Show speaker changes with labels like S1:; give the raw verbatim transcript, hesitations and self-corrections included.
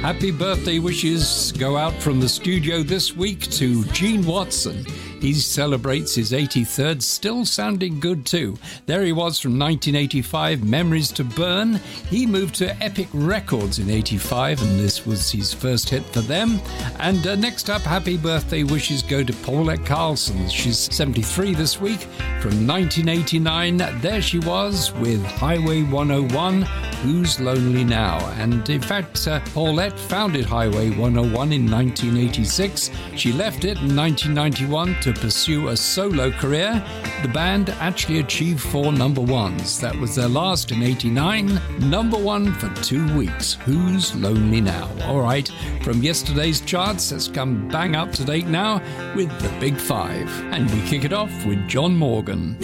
S1: Happy birthday wishes go out from the studio this week to Gene Watson. He celebrates his eighty-third, still sounding good too. There he was from nineteen eighty-five, Memories to Burn. He moved to Epic Records in eighty-five, and this was his first hit for them. And uh, next up, happy birthday wishes go to Paulette Carlson. She's seventy-three this week. From nineteen eighty-nine, there she was with Highway one oh one, Who's Lonely Now? And in fact, uh, Paulette founded Highway one oh one in nineteen eighty-six. She left it in nineteen ninety-one to pursue a solo career. The band actually achieved four number ones. That was their last in eighty-nine. Number one for two weeks. Who's Lonely Now? All right, from yesterday's charts, let's come bang up to date now with the Big Five. And we kick it off with John Morgan.